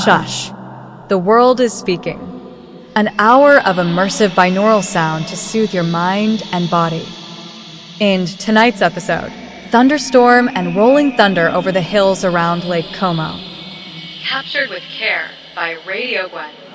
Shush. The world is speaking. An hour of immersive binaural sound to soothe your mind and body. In tonight's episode, thunderstorm and rolling thunder over the hills around Lake Como. Captured with care by Radio Gwen.